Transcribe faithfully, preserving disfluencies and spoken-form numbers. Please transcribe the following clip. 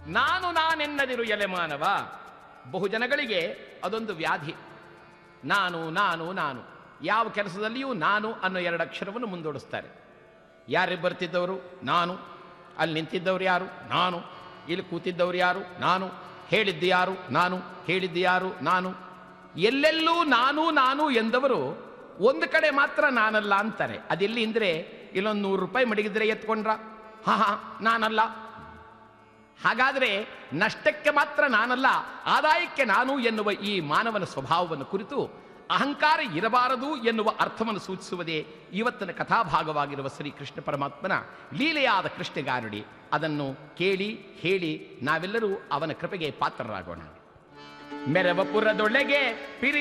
ನಾನು ನಾನೆನ್ನದಿರು ಎಲೆ ಮಾನವ. ಬಹುಜನಗಳಿಗೆ ಅದೊಂದು ವ್ಯಾಧಿ. ನಾನು ನಾನು ನಾನು ಯಾವ ಕೆಲಸದಲ್ಲಿಯೂ ನಾನು ಅನ್ನೋ ಎರಡು ಅಕ್ಷರವನ್ನು ಮುಂದೂಡಿಸ್ತಾರೆ. ಯಾರು ಬರ್ತಿದ್ದವರು ನಾನು, ಅಲ್ಲಿ ನಿಂತಿದ್ದವ್ರು ಯಾರು ನಾನು, ಇಲ್ಲಿ ಕೂತಿದ್ದವ್ರು ಯಾರು ನಾನು, ಹೇಳಿದ್ದು ಯಾರು ನಾನು, ಹೇಳಿದ್ದು ಯಾರು ನಾನು. ಎಲ್ಲೆಲ್ಲೂ ನಾನು ನಾನು ಎಂದವರು ಒಂದು ಕಡೆ ಮಾತ್ರ ನಾನಲ್ಲ ಅಂತಾರೆ. ಅದೆಲ್ಲಿ ಅಂದರೆ ಇಲ್ಲೊಂದು ನೂರು ರೂಪಾಯಿ ಮಡಗಿದ್ರೆ ಎತ್ಕೊಂಡ್ರ, ಹಾ ಹಾ ನಾನಲ್ಲ. ಹಾಗಾದರೆ ನಷ್ಟಕ್ಕೆ ಮಾತ್ರ ನಾನಲ್ಲ, ಆದಾಯಕ್ಕೆ ನಾನು ಎನ್ನುವ ಈ ಮಾನವನ ಸ್ವಭಾವವನ್ನು ಕುರಿತು ಅಹಂಕಾರ ಇರಬಾರದು ಎನ್ನುವ ಅರ್ಥವನ್ನು ಸೂಚಿಸುವುದೇ ಇವತ್ತಿನ ಕಥಾಭಾಗವಾಗಿರುವ ಶ್ರೀಕೃಷ್ಣ ಪರಮಾತ್ಮನ ಲೀಲೆಯಾದ ಕೃಷ್ಣಗಾನುಡಿ. ಅದನ್ನು ಕೇಳಿ ಹೇಳಿ ನಾವೆಲ್ಲರೂ ಅವನ ಕೃಪೆಗೆ ಪಾತ್ರರಾಗೋಣ. ಮೆರವಪುರದೊಳಗೆ ಪಿರಿ